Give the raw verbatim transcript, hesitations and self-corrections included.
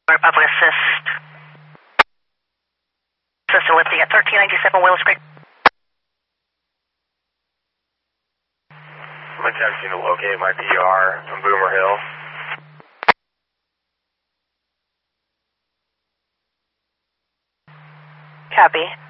Public assist. Assistant with the thirteen ninety-seven Willis Creek. I'm attempting to locate my P R from Boomer Hill. Copy.